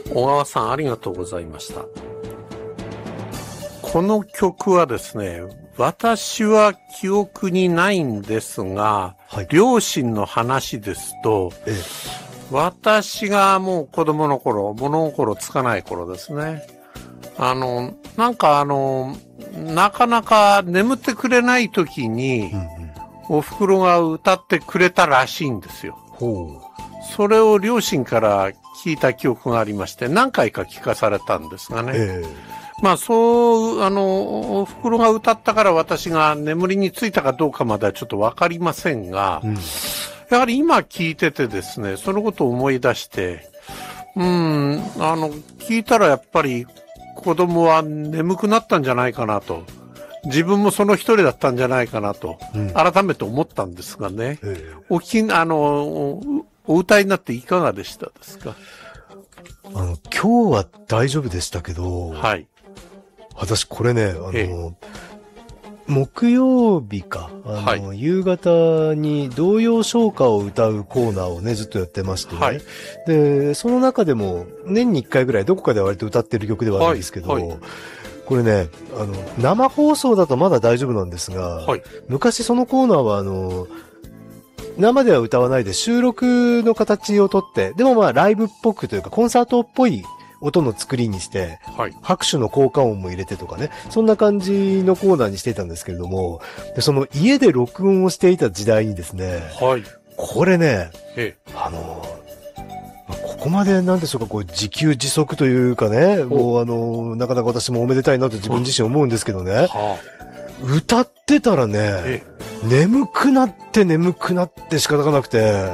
小川さんありがとうございました。この曲はですね、私は記憶にないんですが、 はい、 両親の話ですと、私がもう子供の頃、物心つかない頃ですね。なかなか眠ってくれない時に、お袋が歌ってくれたらしいんですよ。それを両親から聞いた記憶がありまして、何回か聞かされたんですがね。まあお袋が歌ったから私が眠りについたかどうかまではちょっとわかりませんが、やはり今聞いててですね、そのことを思い出して、聞いたらやっぱり子供は眠くなったんじゃないかなと。自分もその一人だったんじゃないかなと、改めて思ったんですがね。お歌いになっていかがでしたですか？ 今日は大丈夫でしたけど、 はい。 私これね、木曜日か、夕方に童謡唱歌を歌うコーナーをね、ずっとやってましてね。で、その中でも年に1回ぐらいどこかで割と歌ってる曲ではあるんですけど、これね、生放送だとまだ大丈夫なんですが、昔そのコーナーは生では歌わないで収録の形をとって、でもまあライブっぽくというかコンサートっぽい音の作りにして、拍手の効果音も入れてとかね、そんな感じのコーナーにしていたんですけれども、でその家で録音をしていた時代にですね、これね、ここまでなんでしょうか、こう自給自足というかね、もうなかなか私もおめでたいなと自分自身思うんですけどね、歌ってたらね、眠くなって仕方がなくて、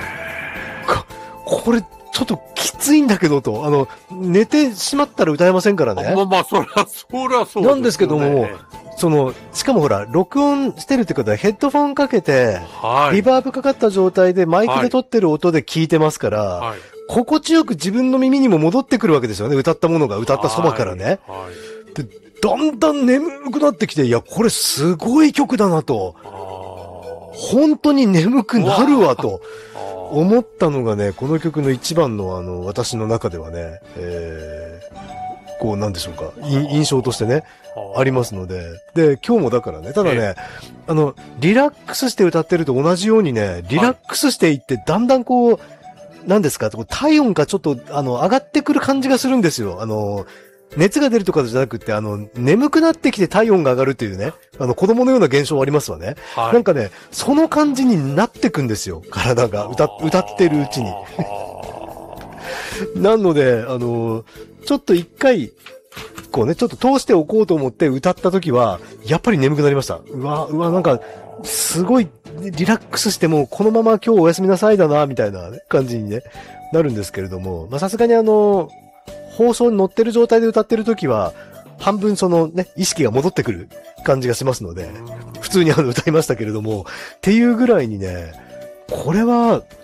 これちょっときついんだけどと、寝てしまったら歌えませんからね。 まあ、そりゃそうですよね。 なんですけども、しかもほら、録音してるってことはヘッドフォンかけて、リバーブかかった状態でマイクで撮ってる音で聞いてますから、心地よく自分の耳にも戻ってくるわけですよね。歌ったものが歌ったそばからね。で、だんだん眠くなってきて、いや、これすごい曲だなと。本当に眠くなるわと思ったのがね、この曲の一番の私の中ではね、こうなんでしょうか、印象としてね、ありますので。で、今日もだからね、ただね、リラックスして歌ってると同じようにね、リラックスしていって、だんだんこう、なんですか、体温がちょっと、上がってくる感じがするんですよ。熱が出るとかじゃなくて、眠くなってきて体温が上がるっていうね、子供のような現象ありますわね。なんかね、その感じになってくんですよ。体が、歌ってるうちに。なので、ちょっと一回、こうね、ちょっと通しておこうと思って歌った時は、やっぱり眠くなりました。うわ、なんか、すごい、リラックスしても、このまま今日おやすみなさいだな、みたいな、ね、感じにね、なるんですけれども、まあ、さすがに放送に乗ってる状態で歌ってる時は、半分意識が戻ってくる感じがしますので、普通に歌いましたけれども、っていうぐらいにね、これは、